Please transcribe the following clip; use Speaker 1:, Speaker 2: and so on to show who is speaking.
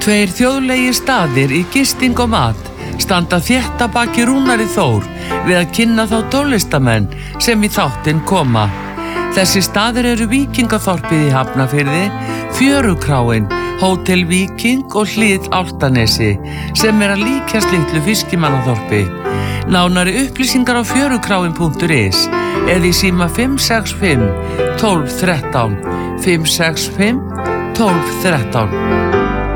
Speaker 1: Tveir þjóðlegir staðir í gisting og mat standa þétt að baki Rúnari Þór við að kynna þá tónlistamenn sem í þáttinn koma. Þessi staðir eru Víkingaþorpið í Hafnarfirði, Fjörukráin, Hótel Víking og Hlíð Álftanesi sem að líkjast litlu fiskimannaþorpi. Nánari upplýsingar á fjörukráin.is eða í síma 565 12 13 565 12 13.